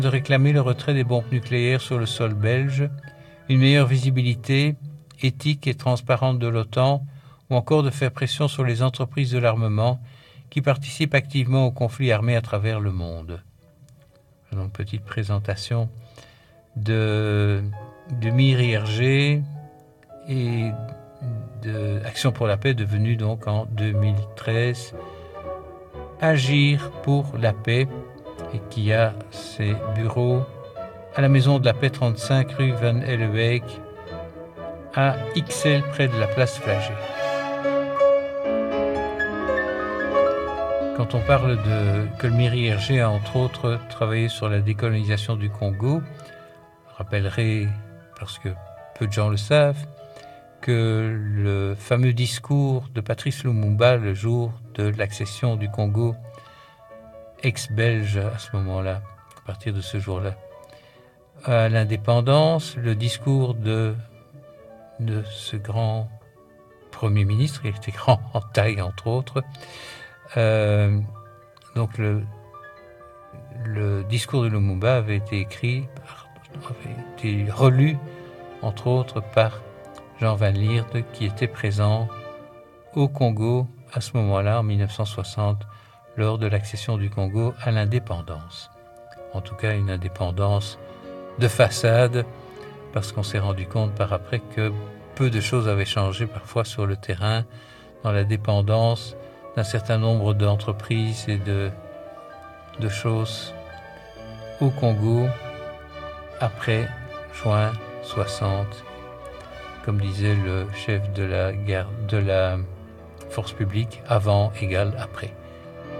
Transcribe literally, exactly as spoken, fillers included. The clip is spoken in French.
de réclamer le retrait des bombes nucléaires sur le sol belge, une meilleure visibilité éthique et transparente de l'OTAN, ou encore de faire pression sur les entreprises de l'armement qui participent activement au conflit armé à travers le monde. Donc, petite présentation de, de M I R I R G et de Action pour la paix, devenue donc en deux mille treize Agir pour la paix, et qui a ses bureaux à la Maison de la Paix trente-cinq rue Van Helleweg à Ixelles, près de la place Flagey. Quand on parle de que le M I R I R G a entre autres travaillé sur la décolonisation du Congo, je rappellerai, parce que peu de gens le savent, que le fameux discours de Patrice Lumumba le jour de l'accession du Congo, ex-belge à ce moment-là, à partir de ce jour-là, à l'indépendance, le discours de, de ce grand Premier ministre, il était grand en taille entre autres, euh, donc le, le discours de Lumumba avait été écrit, avait été relu entre autres par Jean Van Lierde, qui était présent au Congo à ce moment-là, en dix-neuf cent soixante, lors de l'accession du Congo à l'indépendance. En tout cas, une indépendance de façade, parce qu'on s'est rendu compte par après que peu de choses avaient changé parfois sur le terrain, dans la dépendance d'un certain nombre d'entreprises et de, de choses au Congo après juin soixante. Comme disait le chef de la, guerre, de la force publique, avant égale après.